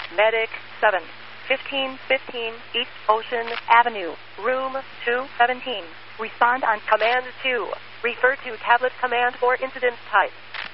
Medic 7. 1515 East Ocean Avenue, room 217. Respond on Command 2. Refer to tablet command for incident type.